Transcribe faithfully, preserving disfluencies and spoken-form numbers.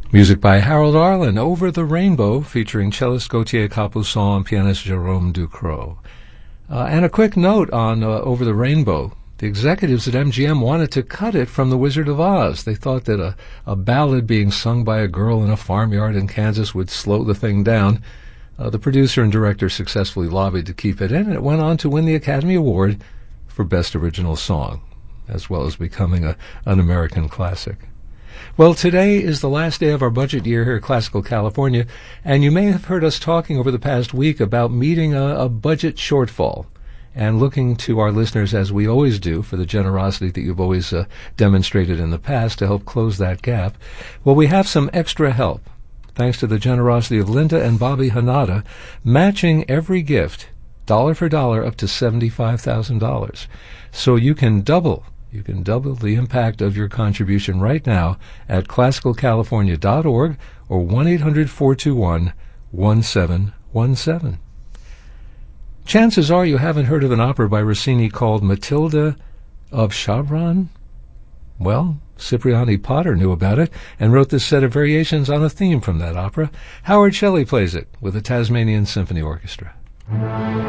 Music by Harold Arlen, Over the Rainbow, featuring cellist Gautier Capuçon and pianist Jérôme Ducrot. Uh, and a quick note on uh, Over the Rainbow. The executives at M G M wanted to cut it from The Wizard of Oz. They thought that a, a ballad being sung by a girl in a farmyard in Kansas would slow the thing down. Uh, the producer and director successfully lobbied to keep it in, and it went on to win the Academy Award for Best Original Song, as well as becoming a, an American classic. Well, today is the last day of our budget year here at Classical California, and you may have heard us talking over the past week about meeting a, a budget shortfall and looking to our listeners, as we always do, for the generosity that you've always uh, demonstrated in the past to help close that gap. Well, we have some extra help, thanks to the generosity of Linda and Bobby Hanada, matching every gift, dollar for dollar, up to seventy-five thousand dollars. So you can double You can double the impact of your contribution right now at classical california dot org or one eight hundred four two one one seven one seven. Chances are you haven't heard of an opera by Rossini called Matilda of Chabran. Well, Cipriani Potter knew about it and wrote this set of variations on a theme from that opera. Howard Shelley plays it with the Tasmanian Symphony Orchestra.